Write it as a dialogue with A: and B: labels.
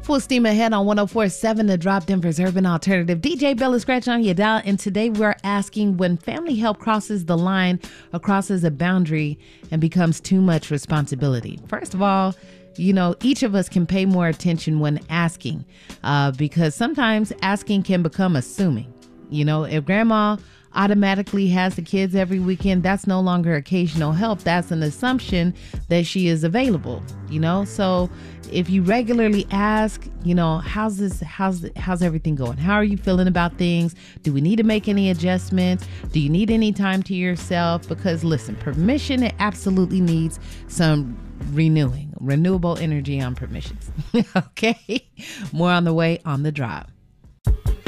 A: Full steam ahead on 104.7 The Drop, Denver's urban alternative. DJ Bella Scratch on your dial, and today we're asking when family help crosses the line or crosses a boundary and becomes too much responsibility. First of all, each of us can pay more attention when asking because sometimes asking can become assuming. If grandma automatically has the kids every weekend, that's no longer occasional help. That's an assumption that she is available, So if you regularly ask, how's everything going? How are you feeling about things? Do we need to make any adjustments? Do you need any time to yourself? Because listen, permission, it absolutely needs some renewable energy on permissions. Okay. More on the way on The Drop.